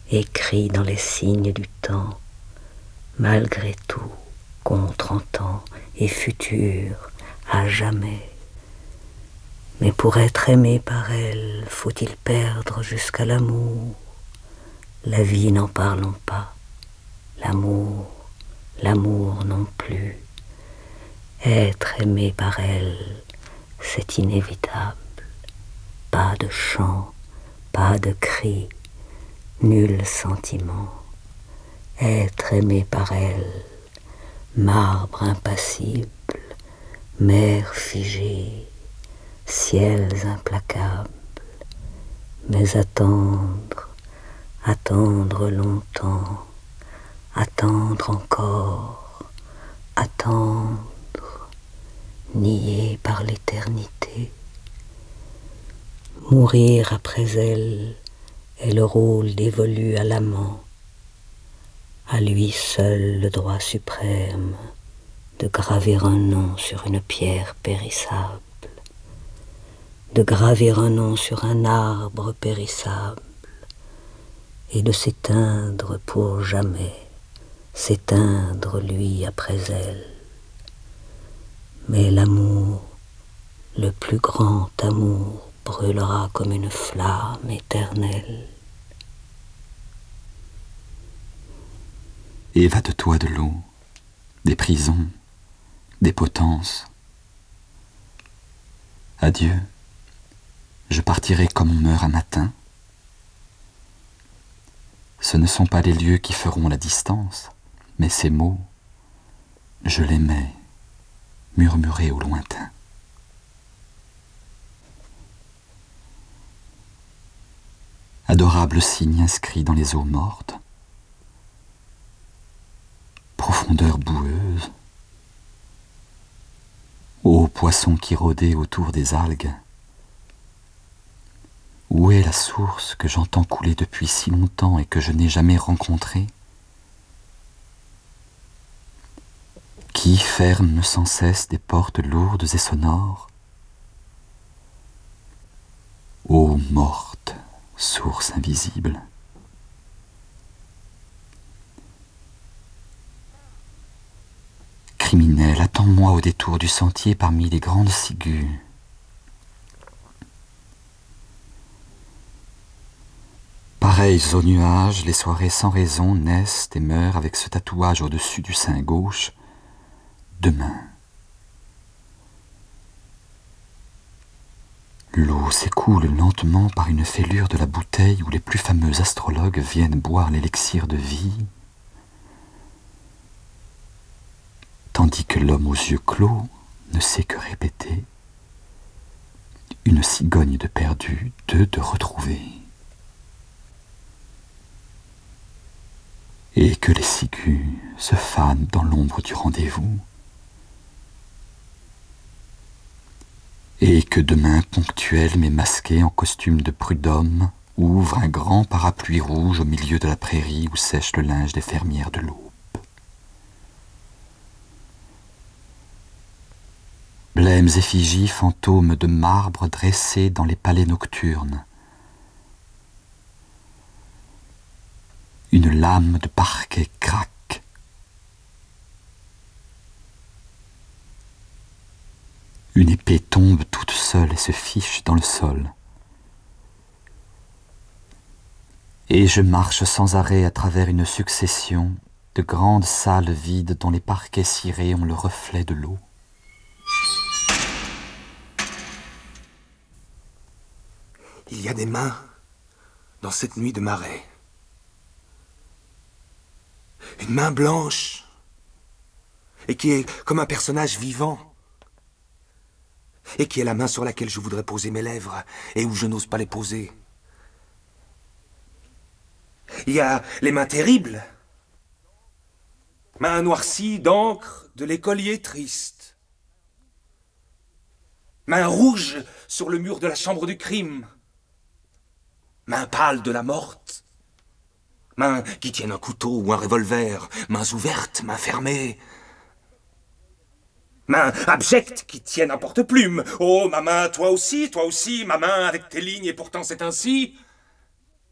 écrit dans les signes du temps, malgré tout, contre-temps et futur, à jamais. Mais pour être aimé par elle, faut-il perdre jusqu'à l'amour? La vie n'en parlons pas, l'amour non plus. Être aimé par elle, c'est inévitable. Pas de chant, pas de cri, nul sentiment. Être aimé par elle, marbre impassible, mer figée, ciels implacables. Mais attendre longtemps, attendre encore, attendre, nié par l'éternité. Mourir après elle est le rôle dévolu à l'amant, à lui seul le droit suprême de graver un nom sur une pierre périssable, de graver un nom sur un arbre périssable, et de s'éteindre pour jamais, s'éteindre lui après elle. Mais l'amour, le plus grand amour, brûlera comme une flamme éternelle. Évade-toi de l'eau, des prisons, des potences. Adieu, je partirai comme on meurt un matin. Ce ne sont pas les lieux qui feront la distance, mais ces mots, je l'aimais, murmurés au lointain. Adorable signe inscrit dans les eaux mortes, profondeur boueuse, ô poisson qui rôdait autour des algues, où est la source que j'entends couler depuis si longtemps et que je n'ai jamais rencontrée? Qui ferme sans cesse des portes lourdes et sonores? Ô morte, source invisible! Criminel, attends-moi au détour du sentier parmi les grandes ciguës. Pareilles aux nuages, les soirées sans raison naissent et meurent avec ce tatouage au-dessus du sein gauche. Demain. L'eau s'écoule lentement par une fêlure de la bouteille où les plus fameux astrologues viennent boire l'élixir de vie, tandis que l'homme aux yeux clos ne sait que répéter « Une cigogne de perdu, deux de retrouvés ». Et que les ciguës se fanent dans l'ombre du rendez-vous, et que demain ponctuel mais masqué en costume de prud'homme ouvre un grand parapluie rouge au milieu de la prairie où sèche le linge des fermières de l'aube. Blêmes effigies, fantômes de marbre dressés dans les palais nocturnes, une lame de parquet craque. Une épée tombe toute seule et se fiche dans le sol. Et je marche sans arrêt à travers une succession de grandes salles vides dont les parquets cirés ont le reflet de l'eau. Il y a des mains dans cette nuit de marais. Une main blanche et qui est comme un personnage vivant. Et qui est la main sur laquelle je voudrais poser mes lèvres et où je n'ose pas les poser. Il y a les mains terribles, mains noircies d'encre de l'écolier triste, mains rouges sur le mur de la chambre du crime, mains pâles de la morte, mains qui tiennent un couteau ou un revolver, mains ouvertes, mains fermées, mains abjectes qui tiennent un porte-plume. Oh, ma main, toi aussi, ma main avec tes lignes, et pourtant c'est ainsi.